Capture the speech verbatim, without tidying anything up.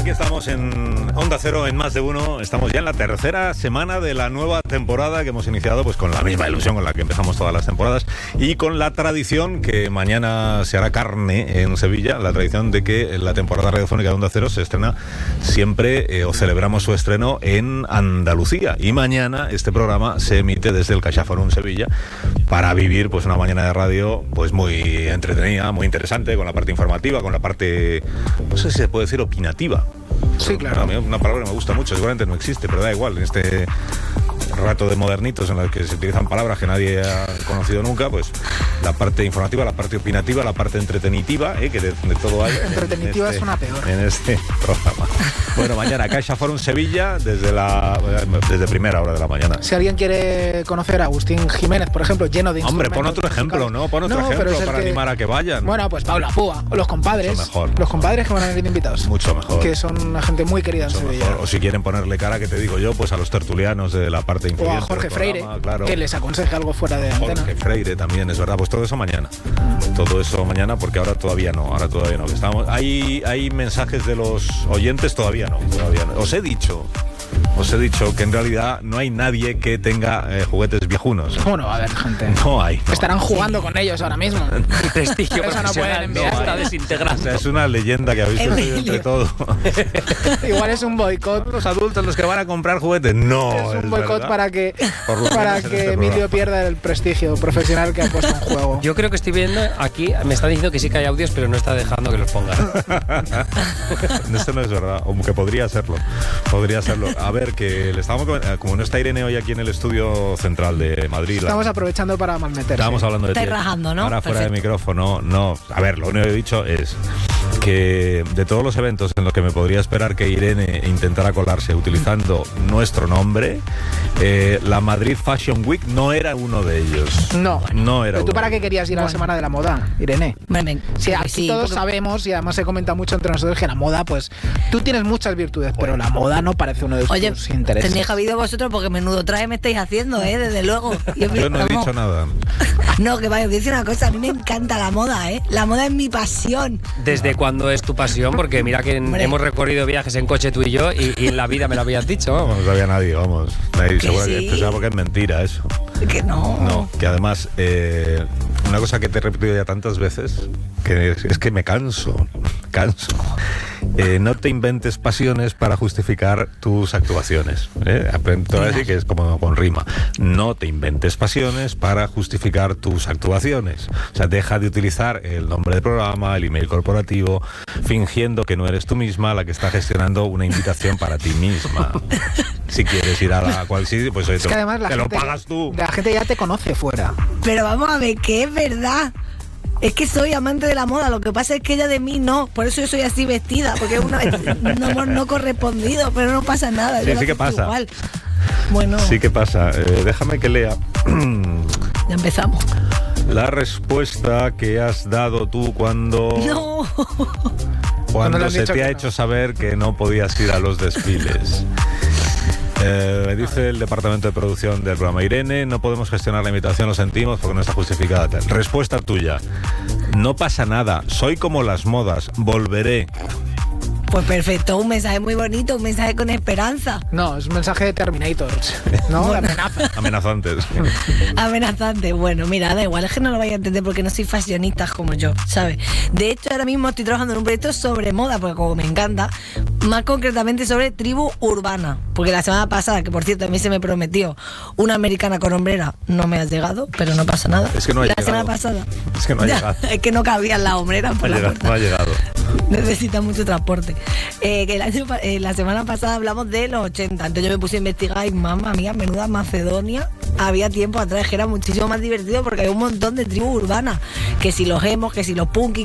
Aquí estamos en Onda Cero, en Más de Uno. Estamos ya en la tercera semana de la nueva temporada que hemos iniciado pues con la misma ilusión con la que empezamos todas las temporadas y con la tradición que mañana se hará carne en Sevilla, la tradición de que la temporada radiofónica de Onda Cero se estrena siempre eh, o celebramos su estreno en Andalucía. Y mañana este programa se emite desde el CaixaForum Sevilla para vivir pues una mañana de radio pues muy entretenida, muy interesante, con la parte informativa, con la parte, no sé si se puede decir opinativa. Sí, claro. A mí una palabra que me gusta mucho, seguramente no existe, pero da igual. En este rato de modernitos en los que se utilizan palabras que nadie ha conocido nunca, pues la parte informativa, la parte opinativa, la parte entretenitiva, ¿eh? que de, de todo hay. Entretenitiva este, suena peor. En este programa. Bueno, mañana CaixaForum Sevilla desde la desde primera hora de la mañana. Si alguien quiere conocer a Agustín Jiménez, por ejemplo, lleno de Hombre, instrumentos pon otro ejemplo, musicales. ¿no? Pon otro No, ejemplo pero para que... animar a que vayan. Bueno, pues Paula Púa, o los compadres. Mucho mejor, los mejor. compadres que van a venir invitados. Mucho mejor. Que son una gente muy querida Mucho en Sevilla. mejor. O si quieren ponerle cara, que te digo yo, pues a los tertulianos de la parte O influyente a Jorge del Freire, programa, claro. que les aconseje algo fuera de antena. Jorge Freire también, es verdad. Pues todo eso mañana. Todo eso mañana, porque ahora todavía no. Ahora todavía no. Que estamos, hay, hay mensajes de los oyentes, todavía no. Todavía no. Os he dicho. Os he dicho que en realidad no hay nadie que tenga eh, juguetes viejunos. ¿Cómo no va a haber gente? No hay. No Estarán hay. jugando con ellos ahora mismo. El prestigio Eso no pueden profesional enviar. no está O desintegrando. sea, es una leyenda que habéis oído entre todos. Igual es un boicot. Los adultos los que van a comprar juguetes. No, Es un boicot verdad. para que, Por lo para menos en que este Emilio programa. pierda el prestigio profesional que ha puesto en juego. Yo creo que estoy viendo aquí, me está diciendo que sí que hay audios, pero no está dejando que los ponga. Esto no es verdad, aunque podría serlo. Podría serlo. A ver, que le estábamos coment- como no está Irene hoy aquí en el estudio central de Madrid. la- Estamos aprovechando para malmeterse. Estábamos hablando de Estáis ti. rajando, ¿no? Ahora fuera de Perfecto. micrófono, no. A ver, lo único que he dicho es que de todos los eventos en los que me podría esperar que Irene intentara colarse utilizando nuestro nombre, eh, la Madrid Fashion Week no era uno de ellos. No. No era ¿Pero tú uno para de qué ellos. querías ir a la Bueno. Semana de la Moda, Irene? Ven, ven. Sí, Porque aquí sí, todos porque- sabemos y además se comenta mucho entre nosotros que la moda, pues tú tienes muchas virtudes, pero la moda no parece uno de Oye, tus intereses. tenéis que haber vosotros porque menudo traje me estáis haciendo, ¿eh? Desde luego. Yo no he vamos. dicho nada. No, que vaya, os voy a decir una cosa. A mí me encanta la moda, ¿eh? La moda es mi pasión. ¿Desde cuándo es tu pasión? Porque mira que en- Hombre. hemos recorrido viajes en coche tú y yo y, y en la vida me lo habías dicho, vamos. No sabía nadie, vamos. Nadie, Que seguro que sí. pensaba porque es mentira eso. Que no. No, que además, eh, una cosa que te he repetido ya tantas veces, que es, es que me canso, canso. Eh, no te inventes pasiones para justificar tus actuaciones. ¿eh? Aprendo a decir que es como con rima. No te inventes pasiones para justificar tus actuaciones. O sea, deja de utilizar el nombre del programa, el email corporativo, fingiendo que no eres tú misma la que está gestionando una invitación para ti misma. Si quieres ir a la cual sitio, pues oye, Es te, que lo- además la te lo gente, pagas tú. la gente ya te conoce fuera. Pero vamos a ver, que es verdad. Es que soy amante de la moda, lo que pasa es que ella de mí no, por eso yo soy así vestida, porque es una, un amor no correspondido, pero no pasa nada. Sí, yo lo sí que acepto pasa. igual. Bueno, Sí, ¿qué pasa? Eh, déjame que lea ya empezamos. la respuesta que has dado tú cuando, No. cuando Cuando le han se dicho te ha que hecho saber que no podías ir a los desfiles. Eh, me dice el departamento de producción del programa: Irene, no podemos gestionar la invitación, lo sentimos porque no está justificada. Tal. Respuesta tuya: no pasa nada, soy como las modas, volveré. Pues perfecto, un mensaje muy bonito, un mensaje con esperanza. No, es un mensaje de Terminator. No, de amenaza. Amenazantes. Amenazante. Bueno, mira, da igual, es que no lo vais a entender porque no soy fashionista como yo, ¿sabes? De hecho, ahora mismo estoy trabajando en un proyecto sobre moda, porque como me encanta, más concretamente sobre tribu urbana. Porque la semana pasada, que por cierto a mí se me prometió una americana con hombrera, no me ha llegado, pero no pasa nada. Es que no ha la llegado. semana pasada. Es que no ha Ya, llegado. Es que no cabían las hombreras No por ha la llegado, puerta. no ha llegado. Necesita mucho transporte. Eh, que el año, pa- eh, la semana pasada hablamos de los ochenta. Entonces yo me puse a investigar y mamá mía, menuda Macedonia. Había tiempo atrás que era muchísimo más divertido porque había un montón de tribus urbanas. Que si los emos, que si los punkis,